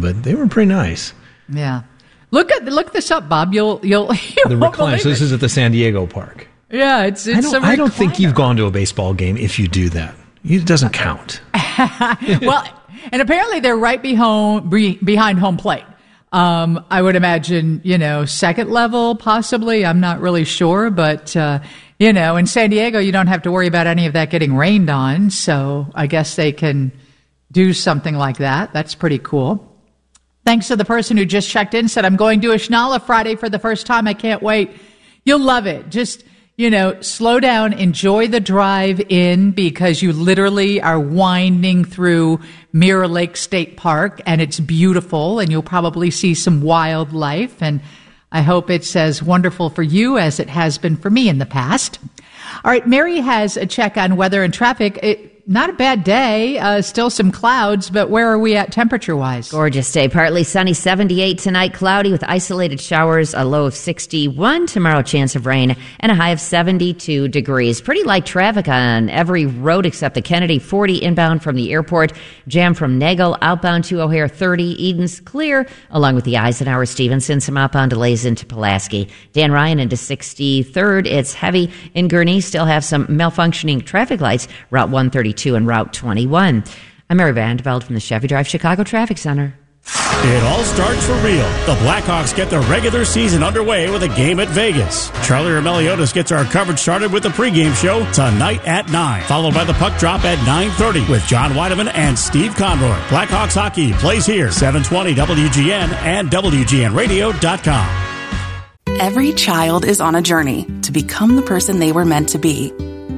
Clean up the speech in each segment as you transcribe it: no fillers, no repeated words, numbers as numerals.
but they were pretty nice. Yeah. Look this up, Bob. You'll the recliner. So this is at the San Diego Park. Yeah, it's I don't think you've gone to a baseball game if you do that. It doesn't count. Well, and apparently they're right behind home plate. I would imagine, second level possibly. I'm not really sure, but in San Diego you don't have to worry about any of that getting rained on. So I guess they can do something like that. That's pretty cool. Thanks to the person who just checked in, said, I'm going to Ashnala Friday for the first time. I can't wait. You'll love it. Just, slow down, enjoy the drive in, because you literally are winding through Mirror Lake State Park, and it's beautiful, and you'll probably see some wildlife. And I hope it's as wonderful for you as it has been for me in the past. All right, Mary has a check on weather and traffic. Not a bad day. Still some clouds, but where are we at temperature-wise? Gorgeous day. Partly sunny, 78 tonight. Cloudy with isolated showers, a low of 61. Tomorrow, chance of rain, and a high of 72 degrees. Pretty light traffic on every road except the Kennedy. 40 inbound from the airport. Jam from Nagel, outbound to O'Hare. 30. Eden's clear, along with the Eisenhower Stevenson. Some outbound delays into Pulaski. Dan Ryan into 63rd. It's heavy in Gurnee. Still have some malfunctioning traffic lights. Route 132. And Route 21. I'm Mary Vandeveld from the Chevy Drive Chicago Traffic Center. It all starts for real. The Blackhawks get their regular season underway with a game at Vegas. Charlie Meliodas gets our coverage started with the pregame show tonight at 9, followed by the puck drop at 9:30 with John Weideman and Steve Conroy. Blackhawks hockey plays here, 720 WGN and WGNradio.com. Every child is on a journey to become the person they were meant to be.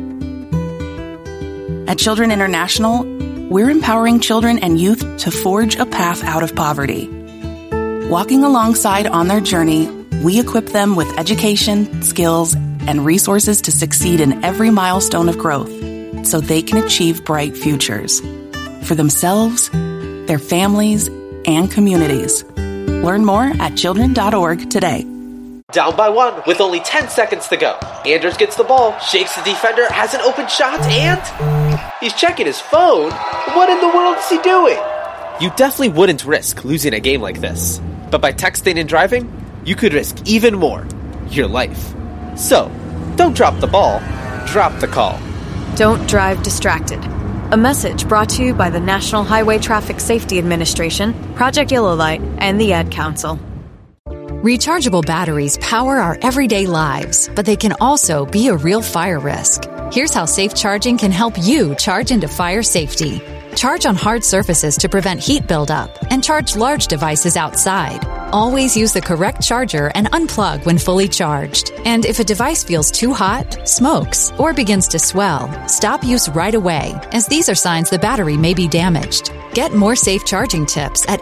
At Children International, we're empowering children and youth to forge a path out of poverty. Walking alongside on their journey, we equip them with education, skills, and resources to succeed in every milestone of growth so they can achieve bright futures for themselves, their families, and communities. Learn more at children.org today. Down by one with only 10 seconds to go. Anders gets the ball, shakes the defender, has an open shot, and he's checking his phone. What in the world is he doing? You definitely wouldn't risk losing a game like this. But by texting and driving, you could risk even more, your life. So, don't drop the ball, drop the call. Don't drive distracted. A message brought to you by the National Highway Traffic Safety Administration, Project Yellow Light, and the Ad Council. Rechargeable batteries power our everyday lives, but they can also be a real fire risk. Here's how safe charging can help you charge into fire safety. Charge on hard surfaces to prevent heat buildup, and charge large devices outside. Always use the correct charger and unplug when fully charged. And if a device feels too hot, smokes, or begins to swell, stop use right away, as these are signs the battery may be damaged. Get more safe charging tips at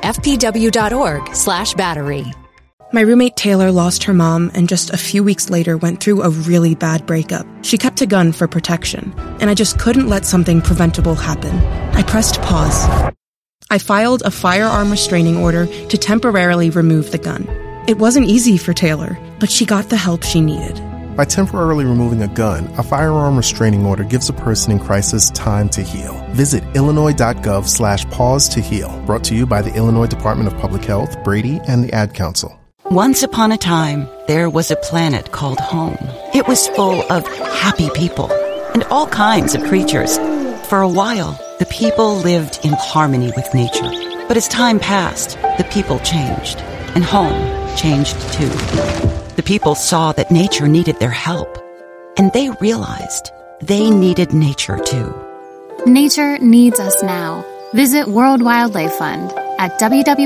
fpw.org/battery. My roommate Taylor lost her mom and just a few weeks later went through a really bad breakup. She kept a gun for protection, and I just couldn't let something preventable happen. I pressed pause. I filed a firearm restraining order to temporarily remove the gun. It wasn't easy for Taylor, but she got the help she needed. By temporarily removing a gun, a firearm restraining order gives a person in crisis time to heal. Visit illinois.gov/pause to heal. Brought to you by the Illinois Department of Public Health, Brady, and the Ad Council. Once upon a time, there was a planet called home. It was full of happy people and all kinds of creatures. For a while, the people lived in harmony with nature. But as time passed, the people changed, and home changed too. The people saw that nature needed their help, and they realized they needed nature too. Nature needs us now. Visit World Wildlife Fund at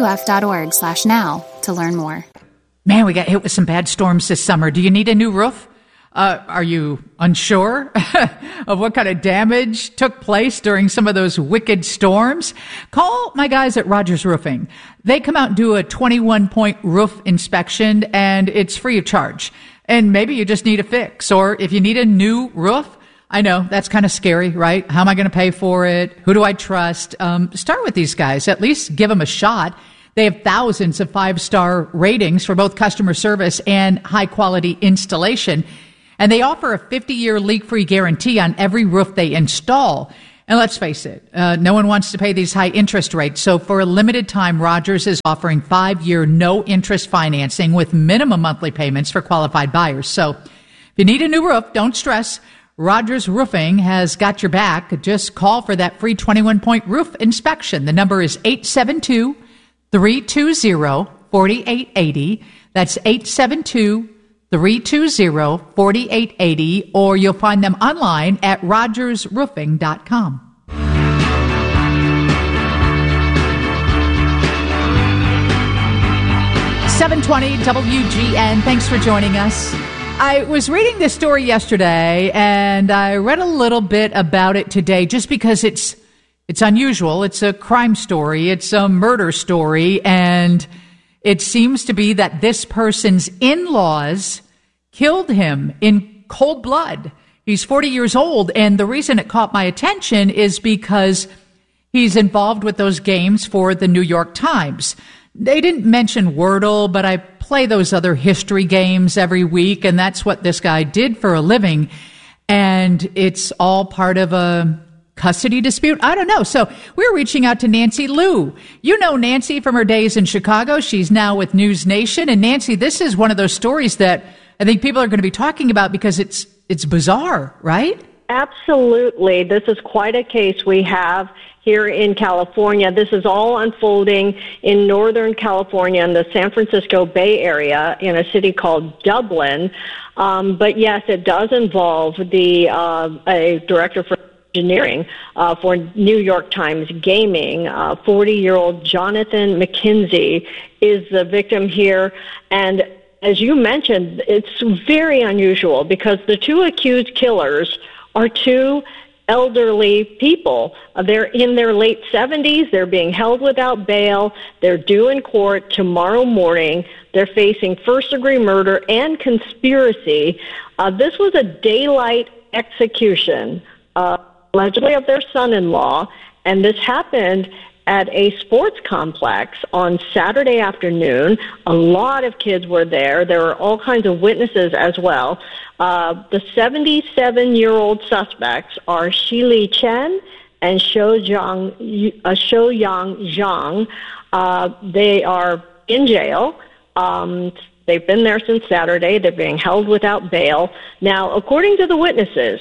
wwf.org/now to learn more. Man, we got hit with some bad storms this summer. Do you need a new roof? Are you unsure of what kind of damage took place during some of those wicked storms? Call my guys at Rogers Roofing. They come out and do a 21-point roof inspection, and it's free of charge. And maybe you just need a fix, or if you need a new roof, I know that's kind of scary, right? How am I going to pay for it? Who do I trust? Start with these guys. At least give them a shot. They have thousands of 5-star ratings for both customer service and high-quality installation. And they offer a 50-year leak-free guarantee on every roof they install. And let's face it, no one wants to pay these high interest rates. So for a limited time, Rogers is offering 5-year no-interest financing with minimum monthly payments for qualified buyers. So if you need a new roof, don't stress. Rogers Roofing has got your back. Just call for that free 21-point roof inspection. The number is 872-320-4880. That's 872-320-4880, or you'll find them online at rogersroofing.com. .720 WGN. Thanks for joining us. I was reading this story yesterday, and I read a little bit about it today just because it's unusual. It's a crime story. It's a murder story, and it seems to be that this person's in-laws killed him in cold blood. He's 40 years old, and the reason it caught my attention is because he's involved with those games for the New York Times. They didn't mention Wordle, but I play those other history games every week, and that's what this guy did for a living. And it's all part of a custody dispute? I don't know. So we're reaching out to Nancy Liu. You know Nancy from her days in Chicago. She's now with News Nation. And Nancy, this is one of those stories that I think people are going to be talking about because it's bizarre, right? Absolutely. This is quite a case we have here in California. This is all unfolding in Northern California in the San Francisco Bay Area in a city called Dublin. But yes, it does involve a director for engineering for New York Times Gaming. 40-year-old Jonathan McKenzie is the victim here. And as you mentioned, it's very unusual because the two accused killers are two elderly people. They're in their late 70s. They're being held without bail. They're due in court tomorrow morning. They're facing first-degree murder and conspiracy. This was a daylight execution, allegedly of their son-in-law, and this happened at a sports complex on Saturday afternoon. A lot of kids were there. There were all kinds of witnesses as well. The 77-year-old suspects are Shili Chen and Shouyang Zhang. They are in jail. They've been there since Saturday. They're being held without bail. Now, according to the witnesses,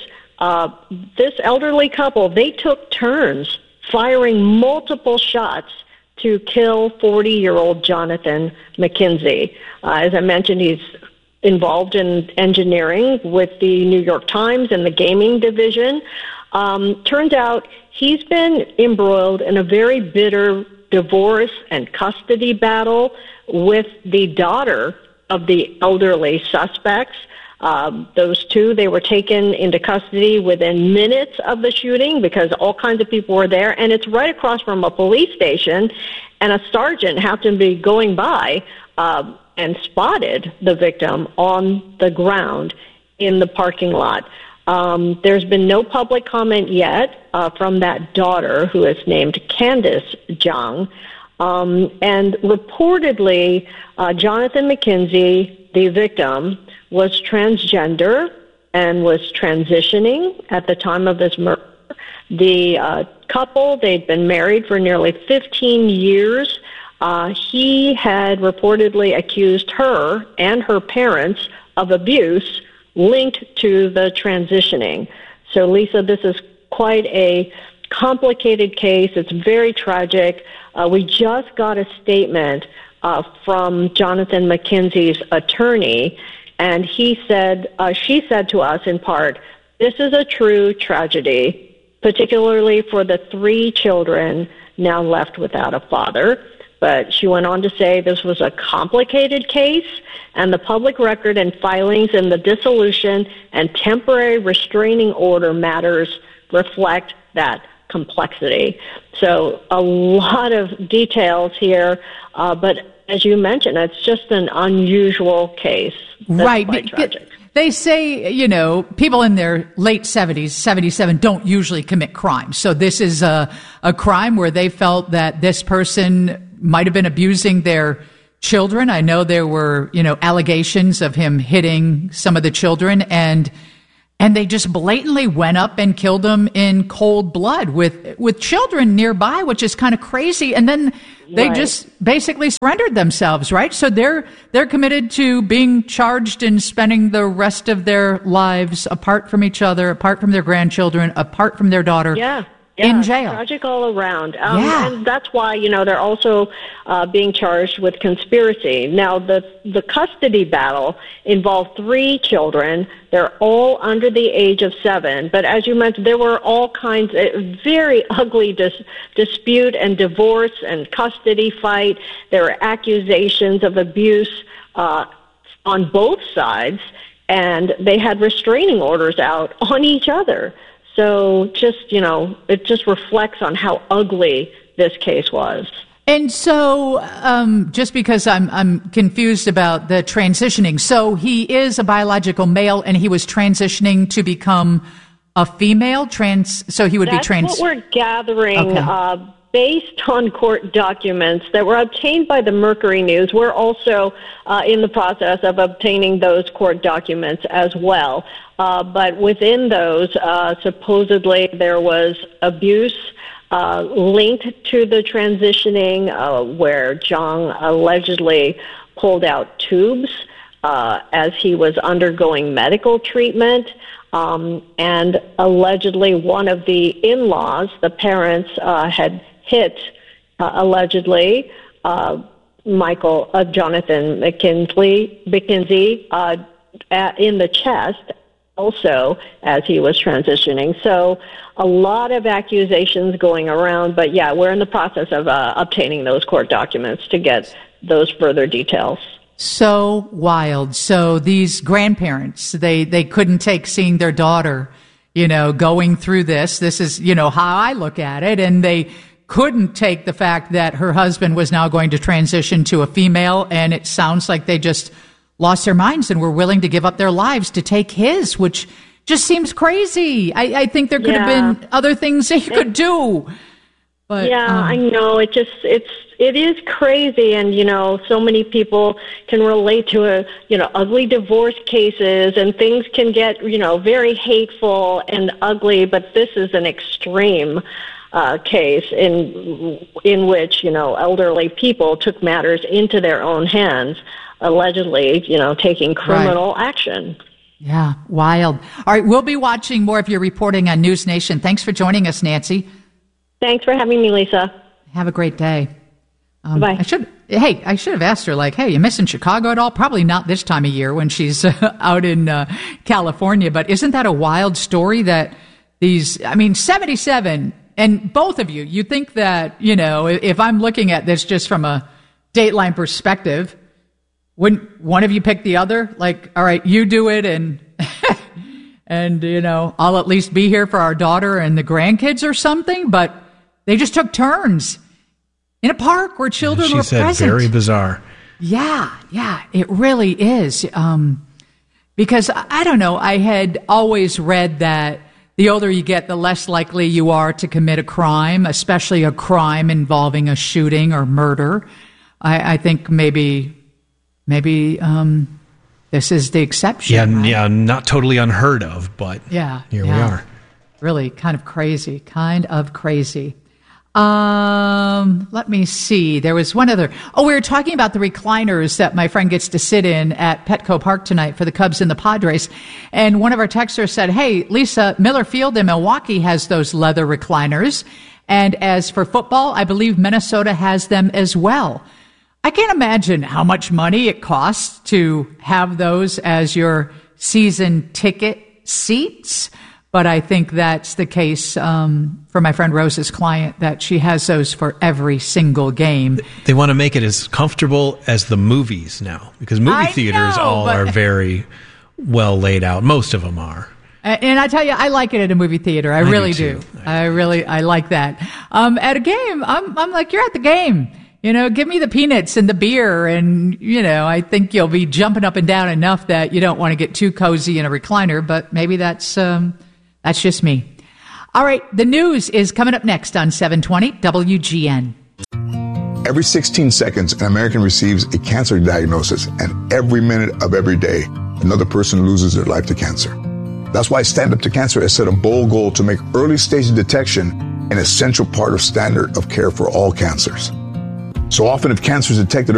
this elderly couple, they took turns firing multiple shots to kill 40-year-old Jonathan McKenzie. As I mentioned, he's involved in engineering with the New York Times and the gaming division. Turns out he's been embroiled in a very bitter divorce and custody battle with the daughter of the elderly suspects. Those two, they were taken into custody within minutes of the shooting because all kinds of people were there, and it's right across from a police station, and a sergeant happened to be going by and spotted the victim on the ground in the parking lot. There's been no public comment yet from that daughter, who is named Candace Zhang. And reportedly, Jonathan McKenzie, the victim, was transgender and was transitioning at the time of this murder. The couple, they'd been married for nearly 15 years. He had reportedly accused her and her parents of abuse linked to the transitioning. So, Lisa, this is quite a complicated case. It's very tragic. We just got a statement from Jonathan McKenzie's attorney, and she said to us in part, this is a true tragedy, particularly for the 3 children now left without a father. But she went on to say this was a complicated case, and the public record and filings in the dissolution and temporary restraining order matters reflect that complexity. So a lot of details here, but as you mentioned, it's just an unusual case. That's right. Quite tragic. They say, people in their late 70s, 77, don't usually commit crimes. So this is a crime where they felt that this person might have been abusing their children. I know there were, allegations of him hitting some of the children, and And they just blatantly went up and killed them in cold blood with children nearby, which is kind of crazy. And then they just basically surrendered themselves, right? So they're committed to being charged and spending the rest of their lives apart from each other, apart from their grandchildren, apart from their daughter. In jail. Tragic all around. And that's why, they're also being charged with conspiracy. Now, the custody battle involved 3 children. They're all under the age of 7. But as you mentioned, there were all kinds of very ugly dispute and divorce and custody fight. There were accusations of abuse on both sides, and they had restraining orders out on each other. So it just reflects on how ugly this case was. And so, just because I'm confused about the transitioning, so he is a biological male and he was transitioning to become a female so he would be trans. That's what we're gathering, based on court documents that were obtained by the Mercury News. We're also in the process of obtaining those court documents as well. But within those, supposedly there was abuse linked to the transitioning, where Zhang allegedly pulled out tubes as he was undergoing medical treatment. And allegedly one of the in-laws, the parents, had hit, allegedly, Jonathan McKenzie in the chest, also as he was transitioning. So a lot of accusations going around, but we're in the process of obtaining those court documents to get those further details. So wild. So these grandparents, they couldn't take seeing their daughter, going through this. This is, how I look at it. And they couldn't take the fact that her husband was now going to transition to a female. And it sounds like they just lost their minds and were willing to give up their lives to take his, which just seems crazy. I think there could have been other things that you could do. But, I know. It is crazy. And, so many people can relate to ugly divorce cases, and things can get, very hateful and ugly. But this is an extreme case in which, elderly people took matters into their own hands, allegedly, taking criminal action. Yeah, wild. All right, we'll be watching more of your reporting on News Nation. Thanks for joining us, Nancy. Thanks for having me, Lisa. Have a great day. Bye. I should have asked her, hey, you missing Chicago at all? Probably not this time of year when she's out in California. But isn't that a wild story that 77, and both of you think that, if I'm looking at this just from a Dateline perspective, wouldn't one of you pick the other? Like, all right, you do it, and I'll at least be here for our daughter and the grandkids or something. But they just took turns in a park where children were present. She said very bizarre. Yeah, it really is. Because I don't know, I had always read that the older you get, the less likely you are to commit a crime, especially a crime involving a shooting or murder. I think maybe this is the exception. Yeah, not totally unheard of, but here we are. Really kind of crazy. Let me see. There was one other. We were talking about the recliners that my friend gets to sit in at Petco Park tonight for the Cubs and the Padres. And one of our texters said, hey, Lisa, Miller Field in Milwaukee has those leather recliners. And as for football, I believe Minnesota has them as well. I can't imagine how much money it costs to have those as your season ticket seats. But I think that's the case for my friend Rose's client, that she has those for every single game. They want to make it as comfortable as the movies now, because movie theaters are very well laid out. Most of them are. And I tell you, I like it at a movie theater. I really do. I like that. At a game, I'm like, you're at the game. Give me the peanuts and the beer, and, I think you'll be jumping up and down enough that you don't want to get too cozy in a recliner, but maybe that's just me. All right, the news is coming up next on 720 WGN. Every 16 seconds, an American receives a cancer diagnosis, and every minute of every day, another person loses their life to cancer. That's why Stand Up to Cancer has set a bold goal to make early stage detection an essential part of standard of care for all cancers. So often if cancer is detected